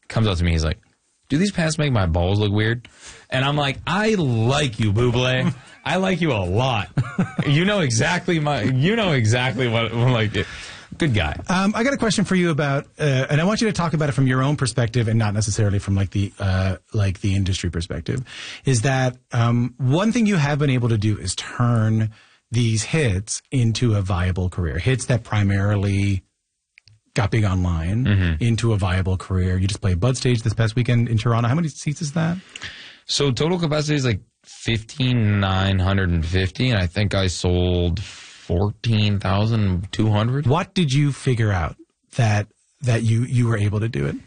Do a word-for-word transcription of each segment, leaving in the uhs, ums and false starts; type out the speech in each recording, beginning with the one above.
comes up to me. He's like, do these pants make my balls look weird? And I'm like, I like you, Buble. I like you a lot. You know exactly my, you know exactly what, like, it. Good guy. Um, I got a question for you about, uh, and I want you to talk about it from your own perspective and not necessarily from like the, uh, like the industry perspective, is that, um, one thing you have been able to do is turn these hits into a viable career. Hits that primarily got big online mm-hmm. into a viable career. You just played Bud Stage this past weekend in Toronto. How many seats is that? So total capacity is like fifteen thousand nine hundred fifty, and I think I sold fourteen thousand two hundred. What did you figure out that that you, you were able to do it?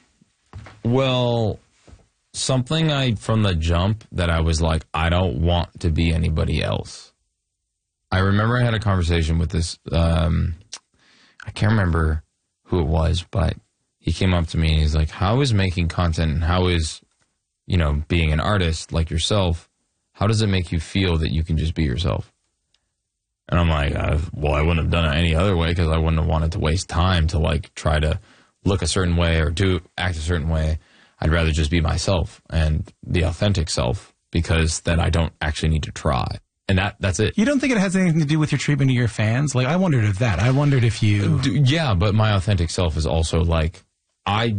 Well, something I from the jump that I was like, I don't want to be anybody else. I remember I had a conversation with this, um, I can't remember who it was, but he came up to me and he's like, how is making content and how is, you know, being an artist like yourself, how does it make you feel that you can just be yourself? And I'm like, uh, well, I wouldn't have done it any other way because I wouldn't have wanted to waste time to like try to look a certain way or do act a certain way. I'd rather just be myself and the authentic self because then I don't actually need to try. And that that's it. You don't think it has anything to do with your treatment of your fans? Like, I wondered if that. I wondered if you... Yeah, but my authentic self is also like, I,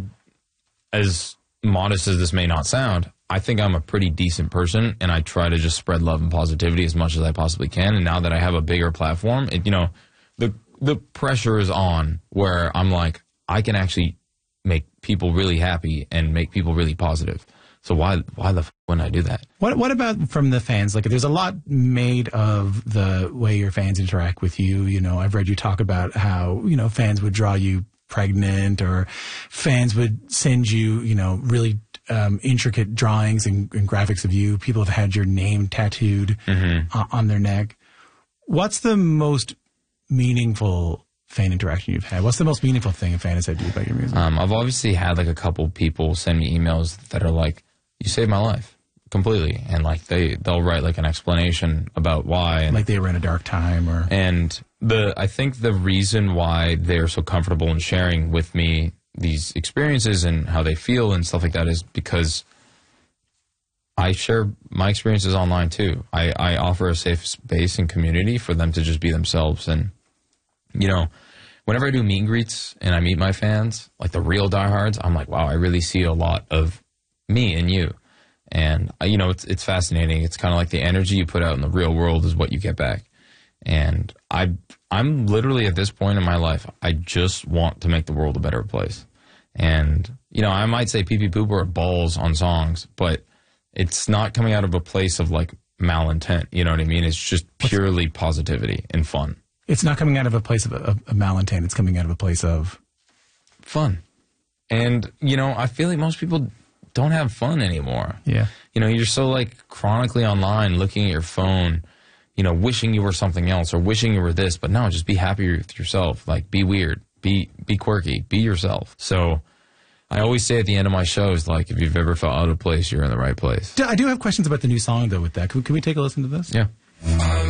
as modest as this may not sound, I think I'm a pretty decent person, and I try to just spread love and positivity as much as I possibly can. And now that I have a bigger platform, it, you know, the the pressure is on where I'm like, I can actually make people really happy and make people really positive. So why why the f wouldn't I do that? What what about from the fans? Like, there's a lot made of the way your fans interact with you. You know, I've read you talk about how, you know, fans would draw you pregnant, or fans would send you, you know, really um, intricate drawings and, and graphics of you. People have had your name tattooed mm-hmm. uh, on their neck. What's the most meaningful fan interaction you've had? What's the most meaningful thing a fan has said to you about your music? Um, I've obviously had like a couple people send me emails that are like, you saved my life completely. And like they, they'll write like an explanation about why. And, like they were in a dark time or... And the, I think the reason why they're so comfortable in sharing with me these experiences and how they feel and stuff like that is because I share my experiences online too. I, I offer a safe space and community for them to just be themselves. And, you know, whenever I do meet and greets and I meet my fans, like the real diehards, I'm like, wow, I really see a lot of me and you. And, you know, it's, it's fascinating. It's kind of like the energy you put out in the real world is what you get back. And I, I'm literally at this point in my life, I just want to make the world a better place. And, you know, I might say pee pee poop or balls on songs, but it's not coming out of a place of like malintent. You know what I mean? It's just purely positivity and fun. It's not coming out of a place of, of, of malintent. It's coming out of a place of fun. And, you know, I feel like most people don't have fun anymore. Yeah. You know, you're so like chronically online looking at your phone, you know, wishing you were something else or wishing you were this, but no, just be happy with yourself. Like, be weird, be, be quirky, be yourself. So I always say at the end of my shows, like, if you've ever felt out of place, you're in the right place. I do have questions about the new song though with that. Can, can we take a listen to this? Yeah.